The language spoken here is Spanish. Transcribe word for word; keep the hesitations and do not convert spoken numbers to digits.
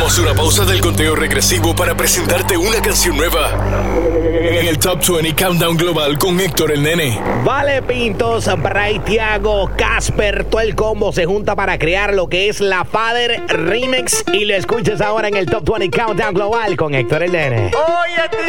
Tomamos una pausa del conteo regresivo para presentarte una canción nueva en el Top veinte Countdown Global con Héctor el Nene. Vale, Pintos, Bray, Tiago, Casper, todo el combo se junta para crear lo que es la Father Remix y lo escuchas ahora en el Top veinte Countdown Global con Héctor el Nene. Oye, tío.